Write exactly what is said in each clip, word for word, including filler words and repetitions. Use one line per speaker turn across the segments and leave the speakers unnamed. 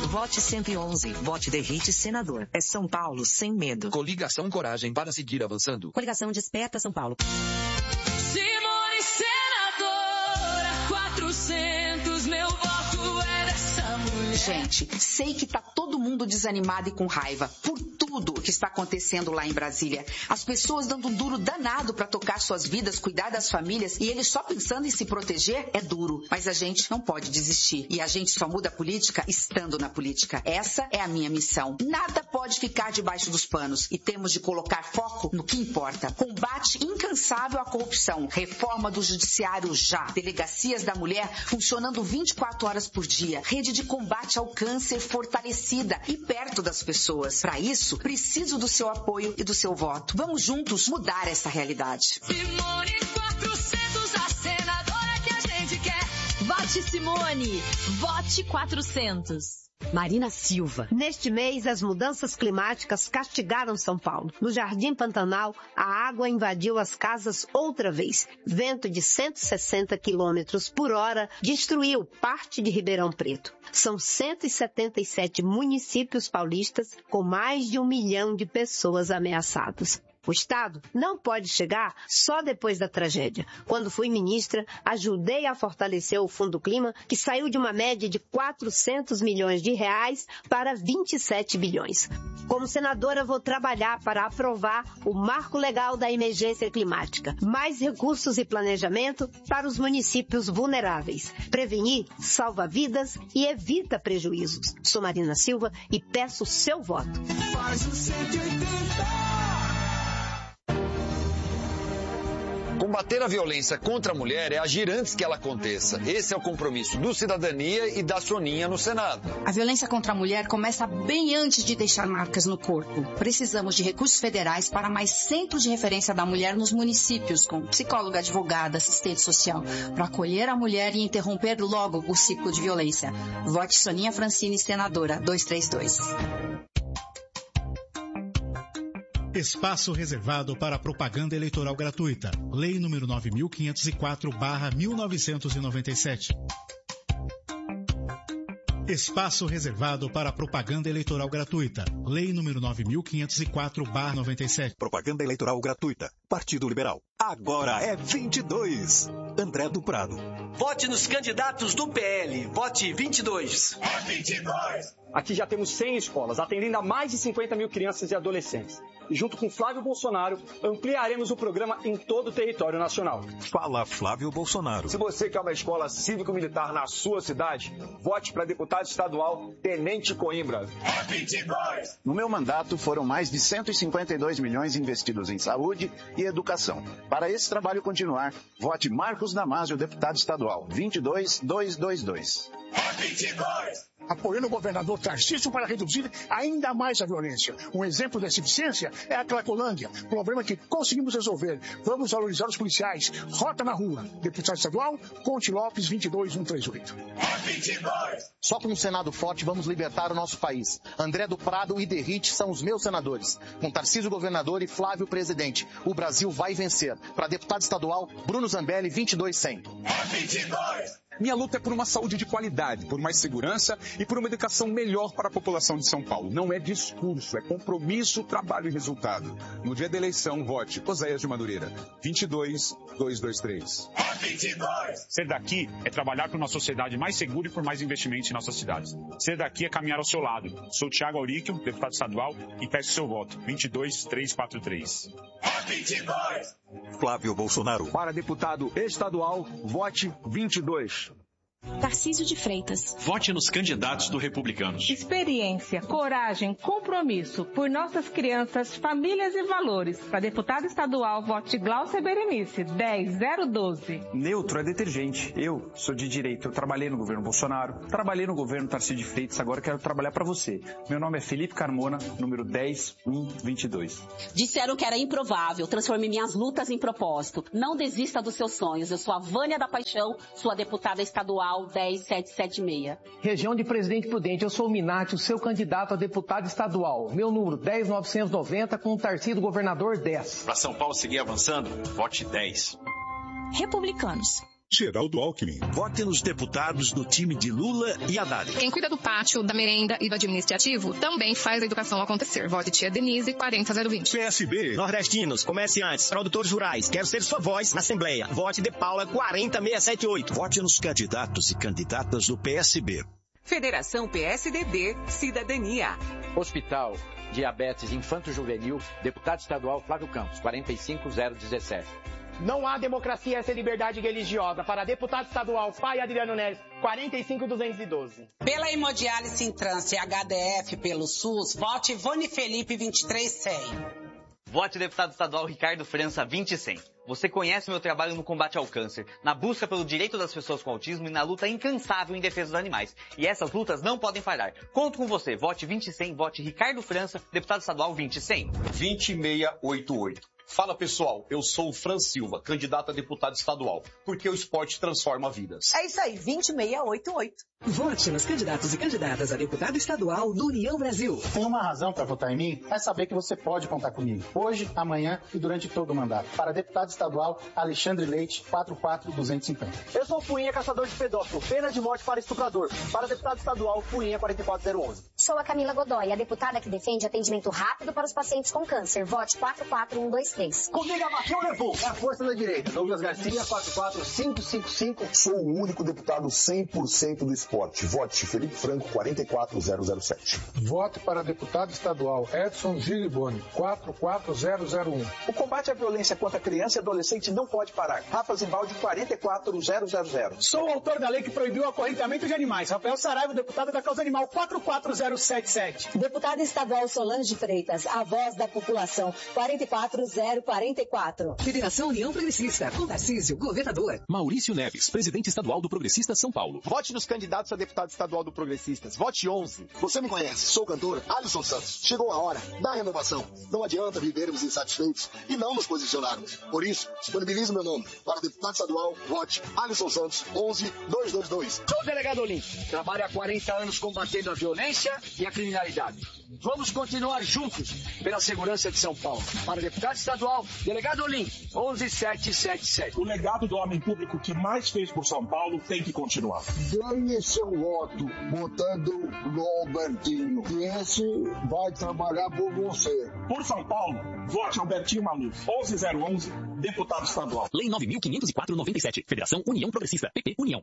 Vote cento e onze. Vote Derrite Senador. É São Paulo sem medo.
Coligação Coragem para seguir avançando.
Coligação Desperta São Paulo.
Simone Senadora, quatrocentos, meu voto é dessa mulher.
Gente, sei que tá todo mundo desanimado e com raiva por tudo que está acontecendo lá em Brasília. As pessoas dando um duro danado para tocar suas vidas, cuidar das famílias e eles só pensando em se proteger é duro. Mas a gente não pode desistir. E a gente só muda a política estando na política. Essa é a minha missão. Nada pode ficar debaixo dos panos e temos de colocar foco no que importa. Combate incansável à corrupção. Reforma do judiciário já. Delegacias da mulher funcionando vinte e quatro horas por dia. Rede de combate ao câncer fortalecida e perto das pessoas. Para isso, preciso do seu apoio e do seu voto. Vamos juntos mudar essa realidade.
Simone quatrocentos, a senadora que a gente quer.
Vote Simone. Vote quatrocentos.
Marina Silva. Neste mês, as mudanças climáticas castigaram São Paulo. No Jardim Pantanal, a água invadiu as casas outra vez. Vento de cento e sessenta quilômetros por hora destruiu parte de Ribeirão Preto. São cento e setenta e sete municípios paulistas com mais de um milhão de pessoas ameaçadas. O Estado não pode chegar só depois da tragédia. Quando fui ministra, ajudei a fortalecer o Fundo Clima, que saiu de uma média de quatrocentos milhões de reais para vinte e sete bilhões. Como senadora, vou trabalhar para aprovar o Marco Legal da Emergência Climática. Mais recursos e planejamento para os municípios vulneráveis. Prevenir salva vidas e evita prejuízos. Sou Marina Silva e peço seu voto.
Faz o cento e oitenta.
Combater a violência contra a mulher é agir antes que ela aconteça. Esse é o compromisso do Cidadania e da Soninha no Senado.
A violência contra a mulher começa bem antes de deixar marcas no corpo. Precisamos de recursos federais para mais centros de referência da mulher nos municípios, com psicóloga, advogada, assistente social, para acolher a mulher e interromper logo o ciclo de violência. Vote Soninha Francine, senadora, dois três dois.
Espaço reservado para propaganda eleitoral gratuita. Lei número nove mil quinhentos e quatro barra mil novecentos e noventa e sete. Espaço reservado para propaganda eleitoral gratuita. Lei número nove mil quinhentos e quatro barra noventa e sete.
Propaganda eleitoral gratuita. Partido Liberal. Agora é vinte e dois. André do Prado.
Vote nos candidatos do P L. Vote vinte e dois.
É vinte e dois. Aqui já temos cem escolas, atendendo a mais de cinquenta mil crianças e adolescentes. E junto com Flávio Bolsonaro, ampliaremos o programa em todo o território nacional.
Fala Flávio Bolsonaro.
Se você quer uma escola cívico-militar na sua cidade, vote para deputado estadual Tenente Coimbra.
É vinte e dois.
No meu mandato, foram mais de cento e cinquenta e dois milhões investidos em saúde e educação. Para esse trabalho continuar, vote Marcos Damasio, deputado estadual, vinte e dois mil duzentos e vinte e dois.
É vinte e dois.
Apoiando o governador Tarcísio para reduzir ainda mais a violência. Um exemplo dessa eficiência é a Cracolândia, problema que conseguimos resolver. Vamos valorizar os policiais. Rota na rua. Deputado estadual, Conte Lopes, vinte e dois mil cento e trinta e oito.
É vinte e dois.
Só com um Senado forte vamos libertar o nosso país. André do Prado e Derrite são os meus senadores. Com Tarcísio governador e Flávio presidente. O Brasil vai vencer. Para deputado estadual, Bruno Zambelli, vinte e dois mil e cem.
É vinte e dois.
Minha luta é por uma saúde de qualidade, por mais segurança e por uma educação melhor para a população de São Paulo. Não é discurso, é compromisso, trabalho e resultado. No dia da eleição, vote Oséias de Madureira, vinte e dois mil duzentos e vinte e três.
É vinte e dois.
Ser daqui é trabalhar por uma sociedade mais segura e por mais investimentos em nossas cidades. Ser daqui é caminhar ao seu lado. Sou Thiago Auríquio, deputado estadual, e peço seu voto, vinte e dois mil trezentos e quarenta e três.
É vinte e dois.
Flávio Bolsonaro.
Para deputado estadual, vote vinte e dois.
Tarcísio de Freitas.
Vote nos candidatos do Republicanos.
Experiência, coragem, compromisso por nossas crianças, famílias e valores. Para deputado estadual, vote Glaucia Berenice, dez mil doze.
Neutro é detergente. Eu sou de direita. Eu trabalhei no governo Bolsonaro, trabalhei no governo Tarcísio de Freitas, agora quero trabalhar para você. Meu nome é Felipe Carmona, número dez mil e vinte e dois.
Disseram que era improvável. Transforme minhas lutas em propósito. Não desista dos seus sonhos. Eu sou a Vânia da Paixão, sua deputada estadual dez mil setecentos e setenta e seis.
Região de Presidente Prudente, eu sou o Minati, o seu candidato a deputado estadual. Meu número dez mil novecentos e noventa, com o Tarcísio governador dez.
Para São Paulo seguir avançando, vote dez.
Republicanos.
Geraldo Alckmin.
Vote nos deputados do time de Lula e Haddad.
Quem cuida do pátio, da merenda e do administrativo também faz a educação acontecer. Vote Tia Denise quarenta zero vinte.
P S B.
Nordestinos, comerciantes, produtores rurais. Quero ser sua voz na Assembleia. Vote De Paula quarenta seiscentos e setenta e oito.
Vote nos candidatos e candidatas do P S B.
Federação P S D B, Cidadania.
Hospital Diabetes Infanto-Juvenil, deputado estadual Flávio Campos, quarenta e cinco zero dezessete.
Não há democracia sem liberdade religiosa. Para deputado estadual, pai Adriano Neres, quarenta e cinco duzentos e doze.
Pela hemodiálise em trânsito e H D F pelo SUS, vote Ivone Felipe vinte e três cem.
Vote deputado estadual Ricardo França vinte e cem. Você conhece meu trabalho no combate ao câncer, na busca pelo direito das pessoas com autismo e na luta incansável em defesa dos animais. E essas lutas não podem parar. Conto com você. Vote vinte e cem, vote Ricardo França, deputado estadual vinte e cem.
vinte e seis oitenta e oito. Fala pessoal, eu sou o Fran Silva, candidato a deputado estadual, porque o esporte transforma vidas.
É isso aí, vinte e seis oitenta e oito.
Vote nos candidatos e candidatas a deputado estadual do União Brasil.
Tem uma razão para votar em mim, é saber que você pode contar comigo, hoje, amanhã e durante todo o mandato. Para deputado estadual, Alexandre Leite, quarenta e quatro duzentos e cinquenta.
Eu sou Fuinha, caçador de pedófilo, pena de morte para estuprador. Para deputado estadual, Fuinha, quarenta e quatro zero onze.
Sou a Camila Godoy, a deputada que defende atendimento rápido para os pacientes com câncer. Vote quatro quatro um dois três.
Comigo a Mafia levou, é a força da direita. Douglas Garcia, quatro quatro cinco cinco cinco.
Sou o único deputado cem por cento do esporte. Vote Felipe Franco, quarenta e quatro zero zero sete.
Voto para deputado estadual Edson Giliboni, quatro quatro zero zero um.
O combate à violência contra criança e adolescente não pode parar. Rafa Zimbaldi, quarenta e quatro zero zero zero. Sou o autor da lei que proibiu o acorrentamento de animais. Rafael Saraiva, deputado da causa animal, quatro quatro zero sete sete.
Deputada estadual Solange Freitas, a voz da população, quarenta e quatro zero quarenta e quatro.
Federação União Progressista, com Tarcísio, governador.
Maurício Neves, presidente estadual do Progressista São Paulo.
Vote nos candidatos a deputado estadual do Progressistas. Vote onze.
Você me conhece, sou o cantor Alisson Santos. Chegou a hora da renovação. Não adianta vivermos insatisfeitos e não nos posicionarmos. Por isso, disponibilizo meu nome para deputado estadual. Vote Alisson Santos, onze dois dois dois.
Sou o delegado Olim. Trabalho há quarenta anos combatendo a violência e a criminalidade. Vamos continuar juntos pela segurança de São Paulo. Para deputado estadual, delegado Olim, onze sete sete sete.
O legado do homem público que mais fez por São Paulo tem que continuar.
Dê seu voto votando no Albertinho. E esse vai trabalhar por você.
Por São Paulo, vote Albertinho Maluf, onze zero onze, deputado estadual.
Lei nove mil quinhentos e quatro noventa e sete. Federação União Progressista. P P União.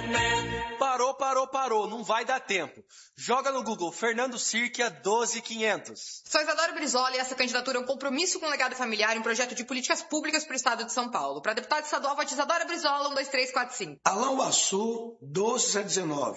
Parou, parou, parou. Não vai dar tempo. Joga no Google Fernando Sirquia doze mil e quinhentos.
Sou Isadora Brizola e essa candidatura é um compromisso com o legado familiar e um projeto de políticas públicas para o estado de São Paulo. Para deputado estadual, vote Isadora Brizola, um dois três quatro cinco.
Alain Bassu, doze zero dezenove.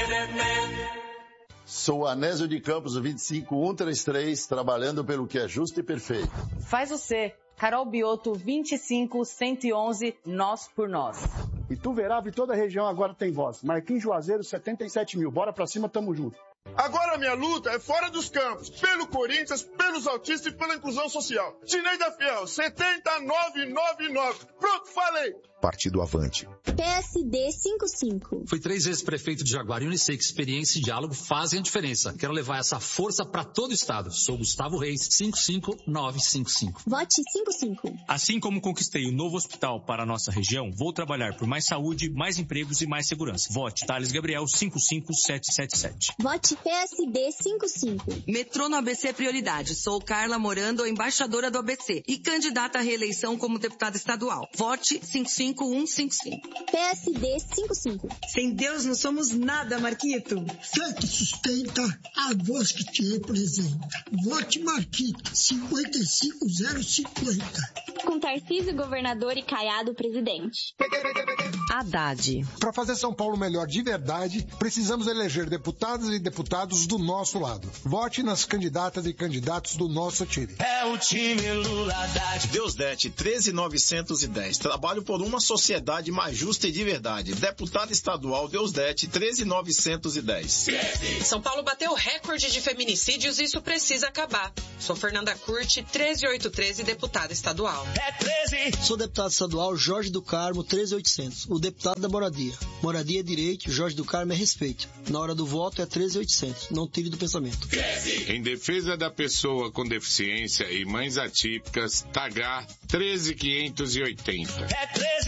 Sou Anésio de Campos, vinte e cinco um três três, trabalhando pelo que é justo e perfeito.
Faz o C. Carol Bioto, vinte e cinco cento e onze, Nós por Nós.
Ituverava e toda a região agora tem voz. Marquinhos Juazeiro, setenta e sete mil. Bora pra cima, tamo junto.
Agora a minha luta é fora dos campos, pelo Corinthians, pelos autistas e pela inclusão social. Sineida Fiel, setenta e nove noventa e nove. Pronto, falei.
Partido Avante.
P S D cinquenta e cinco.
Fui três vezes prefeito de Jaguariúna e sei que experiência e diálogo fazem a diferença. Quero levar essa força para todo o estado. Sou Gustavo Reis, cinco cinco nove cinco cinco.
Vote cinquenta e cinco.
Assim como conquistei o novo hospital para a nossa região, vou trabalhar por mais saúde, mais empregos e mais segurança. Vote Thales Gabriel, cinco cinco sete sete sete.
Vote P S D cinquenta e cinco.
Metrô no A B C Prioridade. Sou Carla Morando, embaixadora do A B C e candidata à reeleição como deputada estadual. Vote cinco cinco um cinco cinco.
P S D cinquenta e cinco.
Sem Deus não somos nada, Marquito.
Fé que sustenta, a voz que te representa. Vote Marquito, cinquenta e cinco zero cinquenta.
Com Tarcísio governador e Caiado presidente.
Haddad.
Para fazer São Paulo melhor de verdade, precisamos eleger deputadas e deputados do nosso lado. Vote nas candidatas e candidatos do nosso time.
É o time Lula Haddad.
Deusdete, treze mil novecentos e dez. Trabalho por uma sociedade mais justa e de verdade. Deputado estadual Deusdete, treze mil novecentos e dez.
São Paulo bateu recorde de feminicídios e isso precisa acabar. Sou Fernanda Curti, treze mil oitocentos e treze, deputada estadual.
É treze. Sou deputado estadual Jorge do Carmo, treze mil e oitocentos. O deputado da moradia. Moradia é direito, Jorge do Carmo é respeito. Na hora do voto é treze mil e oitocentos. Não tire do pensamento.
treze. Em defesa da pessoa com deficiência e mães atípicas, Tagar, treze mil quinhentos e oitenta.
É treze.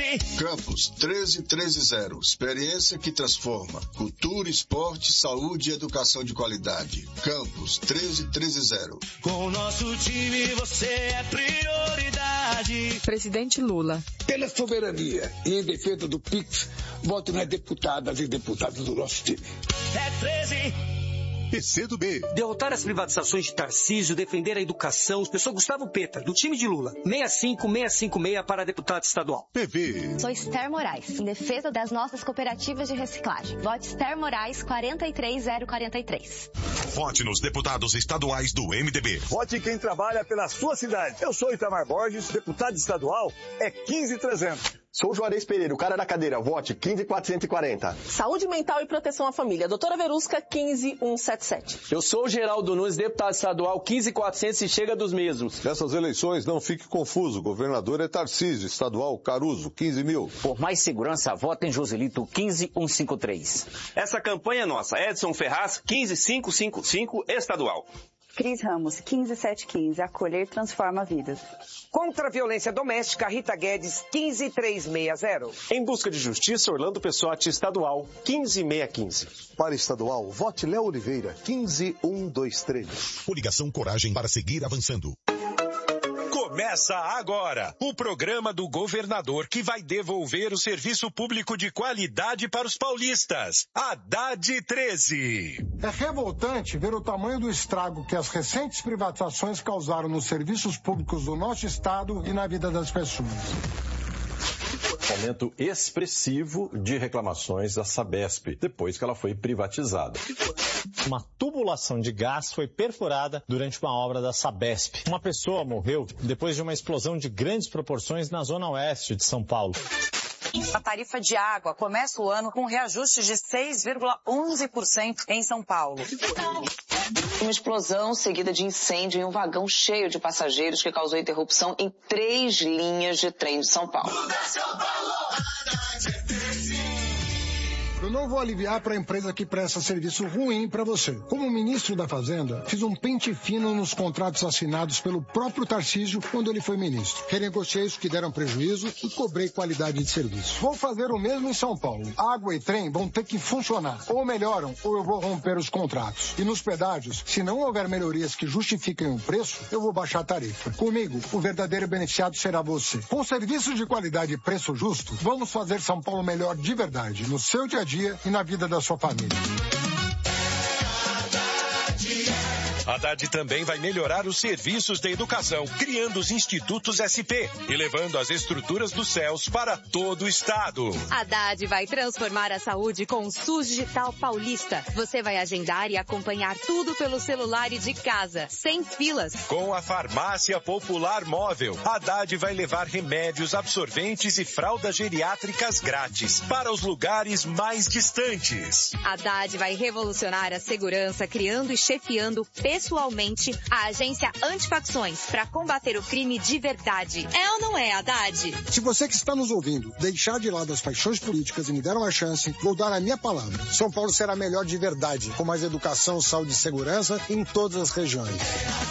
treze.
Campus treze treze zero. Experiência que transforma. Cultura, esporte, saúde e educação de qualidade. Campus treze treze zero.
Com o nosso time você é prioridade.
Presidente Lula.
Pela soberania e em defesa do Pix, vote nas deputadas e deputados do nosso time.
É treze.
P C do B.
Derrotar as privatizações de Tarcísio, defender a educação. Pessoal Gustavo Peta, do time de Lula. seis cinco seis cinco seis para deputado estadual.
P V.
Sou Esther Moraes, em defesa das nossas cooperativas de reciclagem. Vote Esther Moraes quatro três zero quatro três.
Vote nos deputados estaduais do M D B.
Vote quem trabalha pela sua cidade. Eu sou Itamar Borges, deputado estadual é quinze trezentos.
Sou o Juarez Pereira, o cara da cadeira. Vote quinze quatrocentos e quarenta.
Saúde mental e proteção à família. Doutora Verusca, quinze cento e setenta e sete.
Eu sou o Geraldo Nunes, deputado estadual, quinze quatrocentos e chega dos mesmos.
Nessas eleições, não fique confuso. O governador é Tarcísio, estadual Caruso, quinze mil.
Por mais segurança, votem Joselito, quinze cento e cinquenta e três.
Essa campanha é nossa. Edson Ferraz, quinze mil quinhentos e cinquenta e cinco, estadual.
Cris Ramos, quinze mil setecentos e quinze. Acolher transforma vidas.
Contra a violência doméstica, Rita Guedes, quinze mil trezentos e sessenta.
Em busca de justiça, Orlando Pessotti, estadual, quinze mil seiscentos e quinze.
Para estadual, vote Léo Oliveira, quinze mil cento e vinte e três.
Coligação Coragem para seguir avançando. Começa agora o programa do governador que vai devolver o serviço público de qualidade para os paulistas. Haddad treze.
É revoltante ver o tamanho do estrago que as recentes privatizações causaram nos serviços públicos do nosso estado e na vida das pessoas.
Aumento expressivo de reclamações da Sabesp, depois que ela foi privatizada.
Uma tubulação de gás foi perfurada durante uma obra da Sabesp. Uma pessoa morreu depois de uma explosão de grandes proporções na zona oeste de São Paulo.
A tarifa de água começa o ano com reajuste de seis vírgula onze por cento em São Paulo.
Uma explosão seguida de incêndio em um vagão cheio de passageiros que causou interrupção em três linhas de trem de São Paulo.
Eu não vou aliviar para a empresa que presta serviço ruim para você. Como ministro da Fazenda, fiz um pente fino nos contratos assinados pelo próprio Tarcísio quando ele foi ministro. Renegociei os que deram prejuízo e cobrei qualidade de serviço. Vou fazer o mesmo em São Paulo. Água e trem vão ter que funcionar. Ou melhoram, ou eu vou romper os contratos. E nos pedágios, se não houver melhorias que justifiquem o preço, eu vou baixar a tarifa. Comigo, o verdadeiro beneficiado será você. Com serviços de qualidade e preço justo, vamos fazer São Paulo melhor de verdade, no seu dia a dia e na vida da sua família.
Haddad também vai melhorar os serviços da educação, criando os institutos S P e levando as estruturas dos C E Ls para todo o estado.
Haddad vai transformar a saúde com o SUS Digital Paulista. Você vai agendar e acompanhar tudo pelo celular e de casa, sem filas.
Com a Farmácia Popular Móvel, Haddad vai levar remédios, absorventes e fraldas geriátricas grátis para os lugares mais distantes.
Haddad vai revolucionar a segurança, criando e chefiando pessoalmente a agência Antifacções para combater o crime de verdade. É ou não é, Haddad?
Se você que está nos ouvindo deixar de lado as paixões políticas e me der uma chance, vou dar a minha palavra. São Paulo será melhor de verdade, com mais educação, saúde e segurança em todas as regiões.